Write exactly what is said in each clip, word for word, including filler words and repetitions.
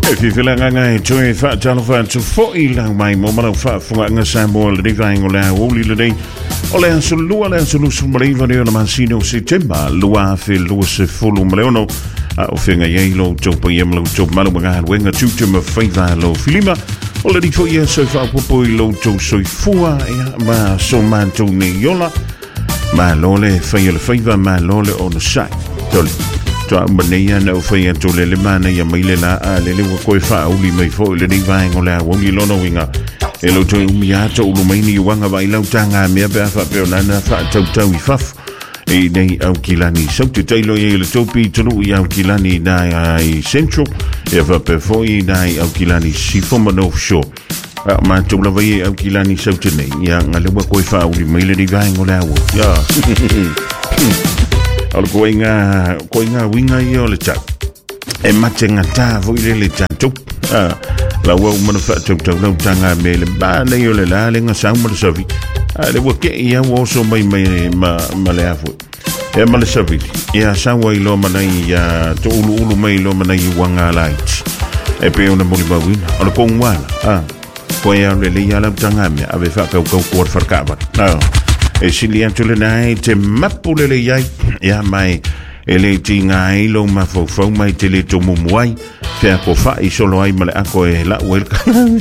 E fifila nganga joe fa talo fa tu fo I la mai mo mana fa funga nga sambo le divai ngola woli le dei ole so lua le so lu so mari va le mansino settemba lua fe lu se fulu mleono o finga yelo jopo yemlo jopo malu nga wenga tutu me faiva lo filima ole di fo ye so fa popo lo jo so fua ya ma so manto ne yola ma lole fa ye faiva ma lole on sai tole Tua mania na ufai atu lele mana ya maile la a lele wa koe wha uli mai fo le ni vai ngola wongi lono winga e lo toi umi ato ulu maini wanga vai lau tanga mea bea wha peo nana wha tau tau I fafu e nei au kilani sauti tailo e le topi tonu I au kilani na I Central e wha pe fo I na I au kilani sifoma no show ma tu la vai au kilani sauti nei ya ngale wa koe wha uli maile ni vai ngola wo ya Al koinga koinga winga yo le chat e machenga ta vo ile le chat tu ah la wo mo fa tu tu no tanga me le ba le yo le la le nga sang mo le savi ah le wo ke ya wo so mai mai ma ma le afu e ma le savi ya sang wo ilo ma nei ya to ulu ulu mai lo ma nei wanga light e pe una mo le ba win al ko ngwana ah ko ya le le ya la tanga me ave fa ka ko ko fa ka ba ah e sili antule nai te mapule le iai ia mai e le tinga i lo mafofau mai te le tomu muai fea ko fa I solo ai male ako e la welka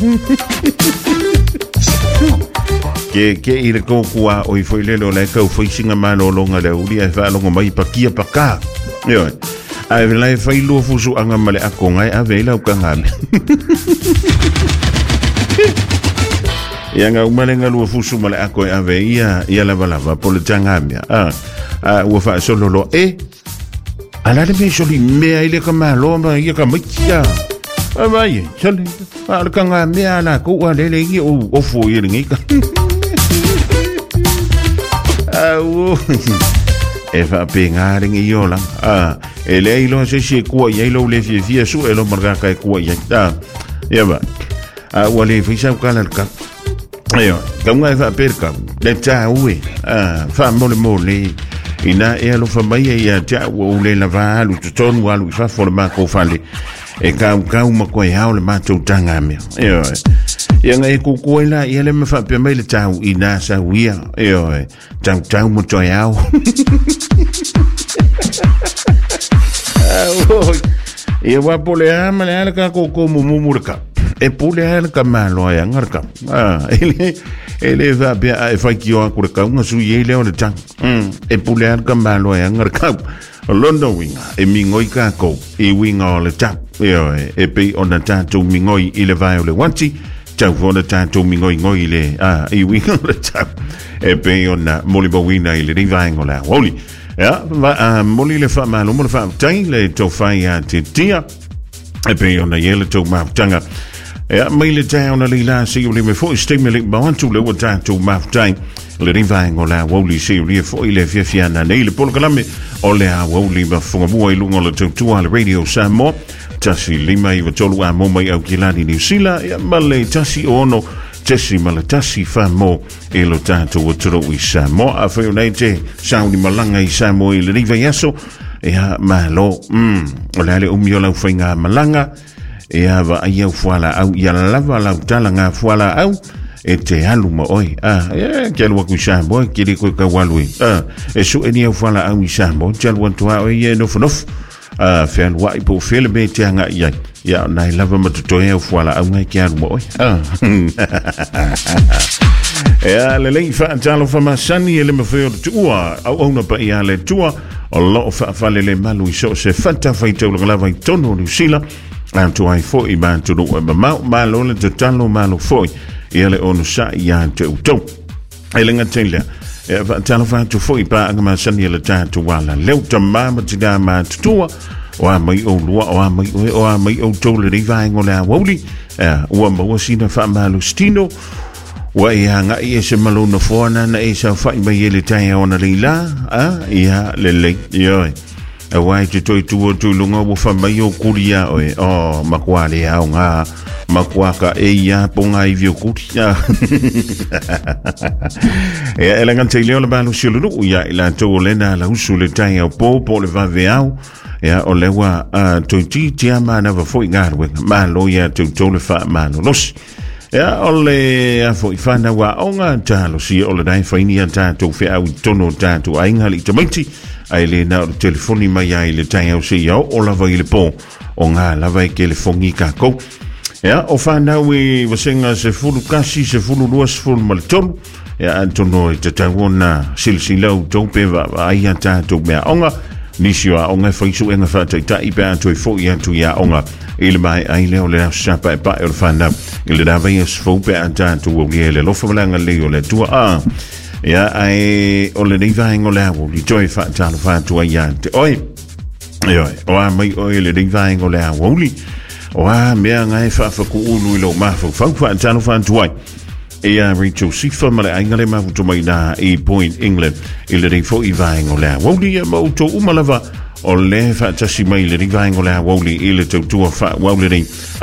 ke ke I le kokua o I foi lelo le kau foi singa malo longa le uli e fa longa mai pakia paka yo ai le fai lo fusu anga male ako ngai ave la ukangame Yang au malenga lua fusu male ako e ave ia ia lava lava po le tangamia ah ah ua fa solo lo e ala le me soli mea ile ka malo ma ia ka mikia ah vai soli ala ka nga mea la ko wa le le i o o fo i ngi ka ah o e fa penga ringi yola ah e le ilo se se ko ia ilo le fie fie su e lo marga ka ko ia ah ia va ah wa le fisa ka la ka Ayo, kamu ai fa perka, le ta ue, ah, fa mole mole, ina e alo fa mai ia ta o le lava lu tonu alu fa for ma ko fale. E ka ka uma ko ia o le ma tu tanga me. Ayo. Ia ngai ku ko ila ia le me fa pe mai le ta ina sa wia. Ayo. Tang tang mo to ia. Ah, ia wa pole ama le ka ko ko mu mu ka. E pule hana ka malo ya ngarka ah ele ele va bia e fa ki o ku ka nga su ye le o le tang mm e pule hana ka malo ya ngarka londo winga e mingoi ka ko e winga o le tang e e pe ona ta tu mingoi ile va o le wanti ta vona ta tu mingoi ngoi le ah e winga o le tang e pe ona molibo winga ile ri va ngola woli ya va moli le fa malo mo le fa tai le to fa ya te tia e pe ona yele to ma tanga Ja, maile down a lila si uli me fo stimuli ma wantu le wata tu maftai le rivang ola woli si uli fo ile fia na nei le polkalame ole a woli ma funga bua i lunga le tu tu al radio samo tasi lima i watolu a mo mai au kilani New Zealand ya male tasi ono tasi male tasi fa mo e lo tatu watoro i samo a feo nei te sauni malanga i samo i le riva yaso ya malo mm ole ale umiola ufainga malanga e ava ia fuala au ia lava la tala nga fuala au e te alu mo oi ah e ke lu ku shambo ke ri ko ka walui ah e su eni fuala au shambo tel want to ai e no fonof ah fel wa ipo fel be te nga ia ya na lava mo to e fuala au nga ke alu mo oi ah e le le fa talo fa masani ele me feo tua au ona pa ia le tua o lo fa fa le malu so se fanta fa to lava i tono New Zealand Antu ai foi ma tu no ma ma lo le talo ma lo foi ele onu sa ya tu tu ele nga tele e va talo fa tu foi pa nga sa ni le ta tu wala le ta ma ma ti da ma tu wa mai o lo wa mai o mai o tu le vai ngola woli e wa mo sina fa ma lo stino wa ia nga i se malo no fona na e sa fa mai ele ta ona le la a ia le le yo e wai te toi tua tu lunga wo fa mai o kuria o e o makua le au nga makua ka e ia ponga i vio kuria e ele ngan te leo le balu si lulu ia ila to lena la usu le tai au po po le va veau ya o le wa to ti ti ama na va foi ngar we ma lo ya to to le fa ma lo los ya o le a foi fa na wa onga ta lo si o le dai fa ni ta to fe au tono ta to ainga li tamiti ai le na telefoni mai ai le tai au si yo o la va ile po o nga la va ke le fongi ka ko ya o fa na we wa senga se fulu kasi se fulu luas fulu mal ton ya antono te tawona silsilo to pe va ai ta to me onga Nisio onga faisu enga fata ta ipa to fo ya to ya onga il mai ai le ole sa pa pa el fanda il da vai es fo pe anta to wo le lo fo langa le ole to a ya ai ole ni vai ngola wo li joy fa ta fa to ya te oi yo o mai oi le ni vai ngola wo li o a me nga fa fa ku ulu lo ma fo fa fa ta fa to ai e a Rachel Sifa male angale ma futo mai na e point England il re fo i vai ngola woli e mo to umalava o le fa tasi mai le vai ngola woli ile to to fa woli